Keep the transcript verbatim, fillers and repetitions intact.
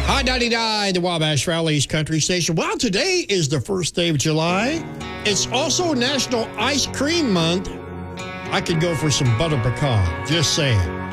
Hot ninety-nine, the Wabash Valley's country station. Well, today is the first day of July. It's also National Ice Cream Month. I could go for some butter pecan, just saying.